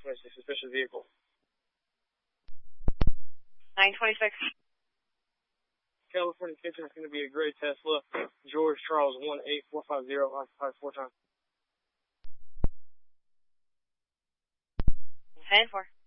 926, suspicious vehicle. 926. California Kitchen is going to be a gray Tesla. George Charles 18450, occupied 4 times. 10-4.